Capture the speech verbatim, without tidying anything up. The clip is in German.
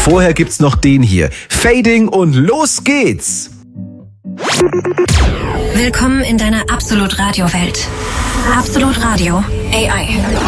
Vorher gibt's noch den hier. Fading und los geht's! Willkommen in deiner Absolut Radio Welt. Absolut Radio A I.